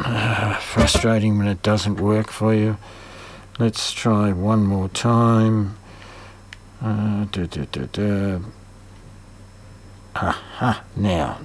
Frustrating when it doesn't work for you. Let's try one more time. Aha, now.